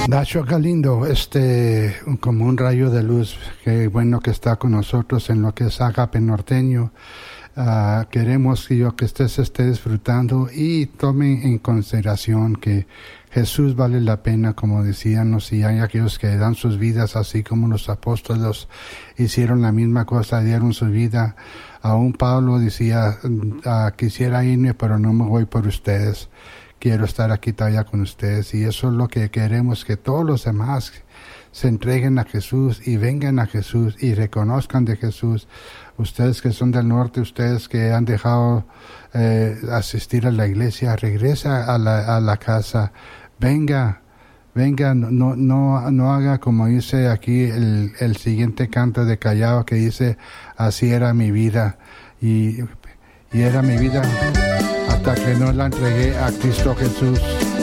Nacho Galindo, como un rayo de luz, qué bueno que está con nosotros en lo que es Agape Norteño. Queremos que estés disfrutando y tomen en consideración que Jesús vale la pena, como decíamos, y hay aquellos que dan sus vidas así como los apóstoles hicieron la misma cosa, dieron su vida. Aún Pablo decía, quisiera irme, pero no me voy por ustedes. Quiero estar aquí todavía con ustedes, y eso es lo que queremos, que todos los demás se entreguen a Jesús y vengan a Jesús y reconozcan de Jesús. Ustedes que son del norte, ustedes que han dejado asistir a la iglesia, regresa a la casa, venga, no haga como dice aquí el siguiente canto de Callao, que dice, así era mi vida, y era mi vida hasta que no la entregué a Cristo Jesús.